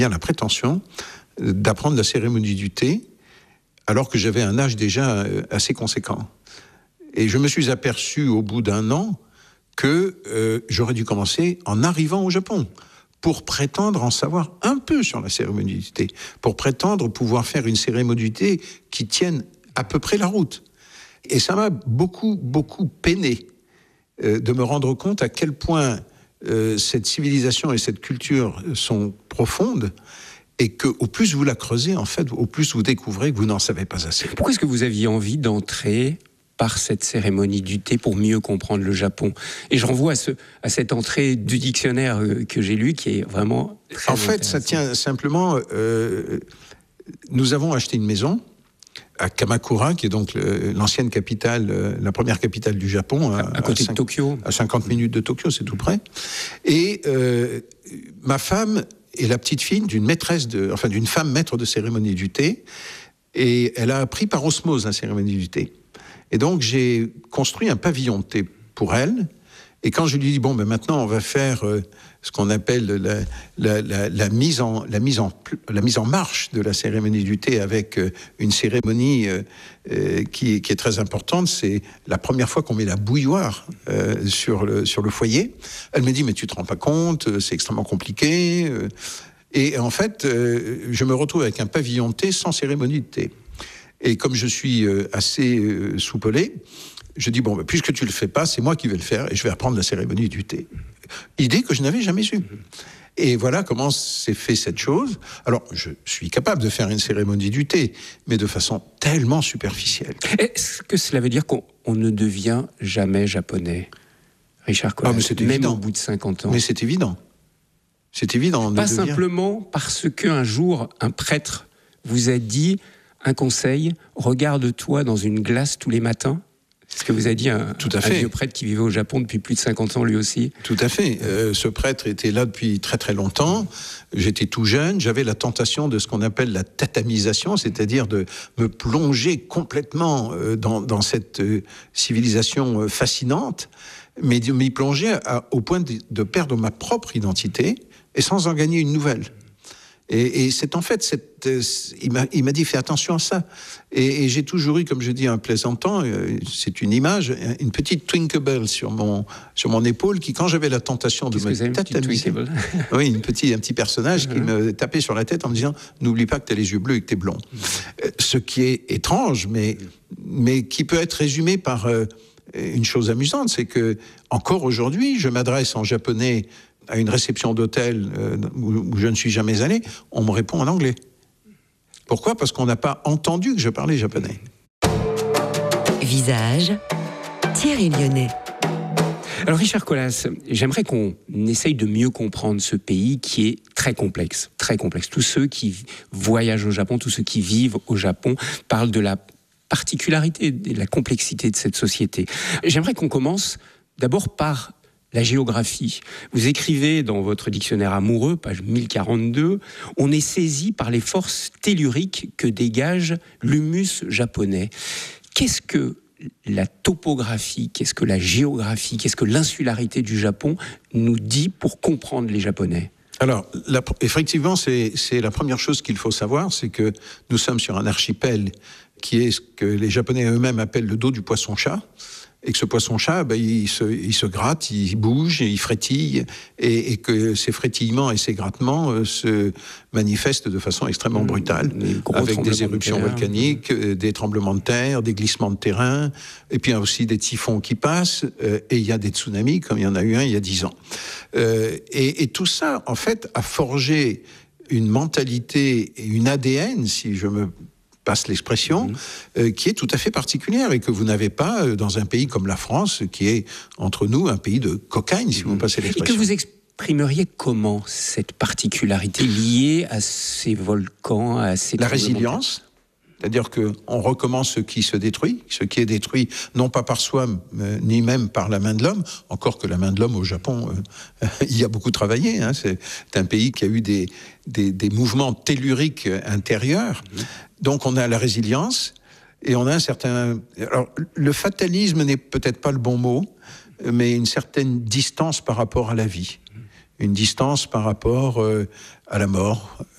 bien la prétention d'apprendre la cérémonie du thé, alors que j'avais un âge déjà assez conséquent. Et je me suis aperçu au bout d'un an que j'aurais dû commencer en arrivant au Japon, pour prétendre en savoir un peu sur la cérémonie du thé, pour prétendre pouvoir faire une cérémonie du thé qui tienne à peu près la route. Et ça m'a beaucoup, beaucoup peiné de me rendre compte à quel point cette civilisation et cette culture sont profondes, et qu'au plus vous la creusez, en fait, au plus vous découvrez que vous n'en savez pas assez. Pourquoi est-ce que vous aviez envie d'entrer par cette cérémonie du thé pour mieux comprendre le Japon? Et je renvoie à cette entrée du dictionnaire que j'ai lu, qui est vraiment très fait, ça tient simplement... nous avons acheté une maison à Kamakura, qui est donc l'ancienne capitale, la première capitale du Japon. À côté de Tokyo. À 50 minutes de Tokyo, c'est tout près. Et ma femme est la petite fille d'une d'une femme maître de cérémonie du thé. Et elle a appris par osmose la cérémonie du thé. Et donc, j'ai construit un pavillon de thé pour elle. Et quand je lui dis, maintenant, on va faire ce qu'on appelle la mise en marche de la cérémonie du thé avec une cérémonie qui est très importante. C'est la première fois qu'on met la bouilloire sur le foyer. Elle me dit, mais tu te rends pas compte, c'est extrêmement compliqué. Et en fait, je me retrouve avec un pavillon de thé sans cérémonie de thé. Et comme je suis assez soupolé, je dis, puisque tu le fais pas, c'est moi qui vais le faire et je vais apprendre la cérémonie du thé. Idée que je n'avais jamais eue. Et voilà comment s'est fait cette chose. Alors, je suis capable de faire une cérémonie du thé, mais de façon tellement superficielle. Est-ce que cela veut dire qu'on ne devient jamais japonais, Richard Colas, même au bout de 50 ans? Mais c'est évident. C'est évident. Pas simplement parce qu'un jour, un prêtre vous a dit un conseil, regarde-toi dans une glace tous les matins. C'est ce que vous a dit un vieux prêtre qui vivait au Japon depuis plus de 50 ans lui aussi. Tout à fait. Ce prêtre était là depuis très très longtemps. J'étais tout jeune. J'avais la tentation de ce qu'on appelle la tatamisation, c'est-à-dire de me plonger complètement dans cette civilisation fascinante, mais de m'y plonger au point de perdre ma propre identité et sans en gagner une nouvelle. Et c'est en fait, il m'a dit, fais attention à ça. Et j'ai toujours eu, comme je dis en plaisantant, c'est une image, une petite Twinkable sur mon épaule qui, quand j'avais la tentation de me tatamiser, oui, un petit personnage qui me tapait sur la tête en me disant, n'oublie pas que tu as les yeux bleus et que tu es blond. Ce qui est étrange, mais qui peut être résumé par une chose amusante, c'est que encore aujourd'hui, je m'adresse en japonais à une réception d'hôtel où je ne suis jamais allé, on me répond en anglais. Pourquoi ? Parce qu'on n'a pas entendu que je parlais japonais. Visage, Thierry Lyonnais. Alors Richard Colas, j'aimerais qu'on essaye de mieux comprendre ce pays qui est très complexe, très complexe. Tous ceux qui voyagent au Japon, tous ceux qui vivent au Japon parlent de la particularité, de la complexité de cette société. J'aimerais qu'on commence d'abord par la géographie. Vous écrivez dans votre dictionnaire amoureux, page 1042, « On est saisi par les forces telluriques que dégage l'humus japonais ». Qu'est-ce que la topographie, qu'est-ce que la géographie, qu'est-ce que l'insularité du Japon nous dit pour comprendre les Japonais ? Alors, effectivement, c'est la première chose qu'il faut savoir, c'est que nous sommes sur un archipel qui est ce que les Japonais eux-mêmes appellent le dos du poisson-chat. Et que ce poisson-chat, il se gratte, il bouge, il frétille, et que ces frétillements et ces grattements se manifestent de façon extrêmement brutale, avec des éruptions volcaniques, des tremblements de terre, des glissements de terrain, et puis il y a aussi des typhons qui passent, et il y a des tsunamis, comme il y en a eu un il y a 10 ans. Et tout ça, en fait, a forgé une mentalité et une ADN, si je me passe l'expression, qui est tout à fait particulière et que vous n'avez pas dans un pays comme la France, qui est, entre nous, un pays de cocagne, si vous me passez l'expression. Et que vous exprimeriez comment cette particularité liée à ces volcans, à ces... La résilience, c'est-à-dire qu'on recommence ce qui se détruit, ce qui est détruit non pas par soi, ni même par la main de l'homme, encore que la main de l'homme au Japon, il y a beaucoup travaillé. C'est un pays qui a eu des mouvements telluriques intérieurs. Donc on a la résilience et on a un certain... Alors le fatalisme n'est peut-être pas le bon mot, mais une certaine distance par rapport à la vie. Une distance par rapport à la mort,